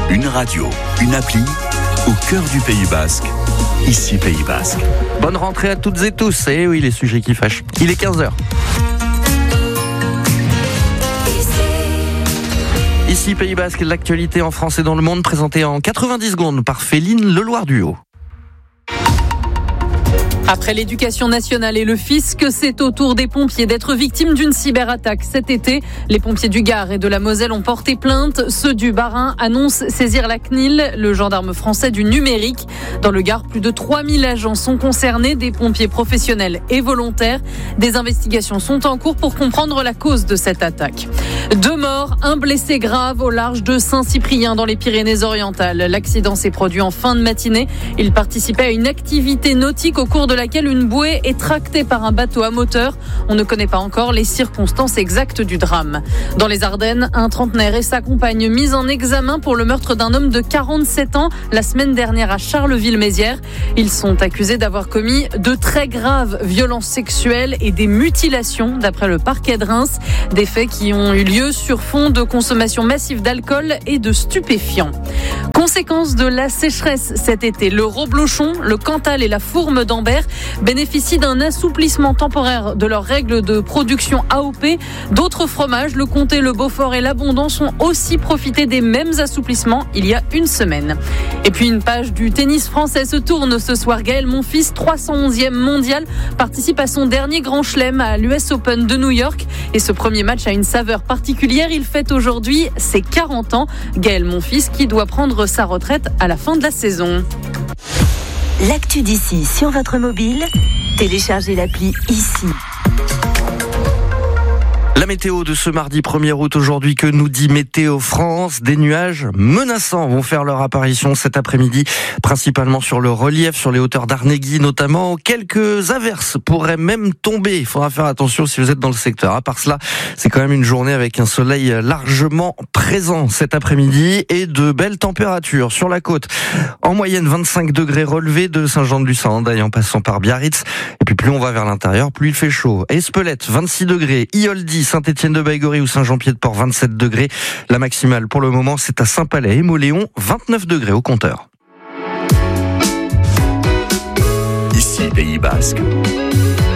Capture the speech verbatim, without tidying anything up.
Une radio, une appli, au cœur du Pays Basque. Ici Pays Basque. Bonne rentrée à toutes et tous. Et oui, les sujets qui fâchent. Il est quinze heures. Ici Pays Basque, l'actualité en France et dans le monde, présentée en quatre-vingt-dix secondes par Féline Leloir-Duhaut. Après l'éducation nationale et le fisc, c'est au tour des pompiers d'être victimes d'une cyberattaque. Cet été, les pompiers du Gard et de la Moselle ont porté plainte. Ceux du Bas-Rhin annoncent saisir la C N I L, le gendarme français du numérique. Dans le Gard, plus de trois mille agents sont concernés, des pompiers professionnels et volontaires. Des investigations sont en cours pour comprendre la cause de cette attaque. Deux morts, un blessé grave au large de Saint-Cyprien dans les Pyrénées-Orientales. L'accident s'est produit en fin de matinée. Il participait à une activité nautique au cours de laquelle une bouée est tractée par un bateau à moteur. On ne connaît pas encore les circonstances exactes du drame. Dans les Ardennes, un trentenaire et sa compagne mis en examen pour le meurtre d'un homme de quarante-sept ans la semaine dernière à Charleville-Mézières. Ils sont accusés d'avoir commis de très graves violences sexuelles et des mutilations, d'après le parquet de Reims. Des faits qui ont eu lieu sur fond de consommation massive d'alcool et de stupéfiants. Conséquence de la sécheresse cet été, le reblochon, le Cantal et la fourme d'Ambert bénéficient d'un assouplissement temporaire de leurs règles de production A O P. D'autres fromages, le Comté, le Beaufort et l'Abondance ont aussi profité des mêmes assouplissements il y a une semaine. Et puis une page du tennis français se tourne ce soir. Gaël Monfils, trois cent onzième mondial, participe à son dernier grand chelem à l'U S Open de New York. Et ce premier match a une saveur particulière. Il fête aujourd'hui ses quarante ans. Gaël Monfils qui doit prendre sa retraite à la fin de la saison. L'actu d'ici sur votre mobile, téléchargez l'appli Ici. La météo de ce mardi premier août aujourd'hui, que nous dit Météo France? Des nuages menaçants vont faire leur apparition cet après-midi, principalement sur le relief, sur les hauteurs d'Arnegui notamment. Quelques averses pourraient même tomber. Il faudra faire attention si vous êtes dans le secteur. À part cela, c'est quand même une journée avec un soleil largement présent cet après-midi et de belles températures sur la côte. En moyenne, vingt-cinq degrés relevés de Saint-Jean-de-Luz à Hendaye en passant par Biarritz. Et puis plus on va vers l'intérieur, plus il fait chaud. Espelette, vingt-six degrés. Ioldi, Saint-Étienne-de-Baïgory ou Saint-Jean-Pied-de-Port, vingt-sept degrés. La maximale pour le moment, c'est à Saint-Palais et Mauléon, vingt-neuf degrés au compteur. Ici Pays Basque.